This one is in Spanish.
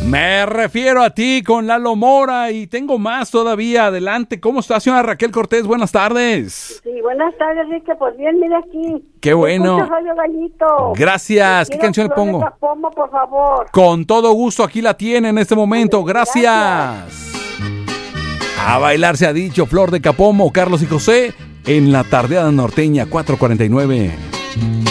Me refiero a ti con Lalo Mora y tengo más todavía. Adelante. ¿Cómo está, señora Raquel Cortés? Buenas tardes. Sí, buenas tardes, Enrique. Pues bien, mira aquí. Qué bueno. Escucha Radio Gallito. Gracias. ¿Qué canción le pongo? Capomo, por favor. Con todo gusto, aquí la tiene en este momento. Gracias. A bailar se ha dicho. Flor de Capomo, Carlos y José en la tardeada norteña 4:49.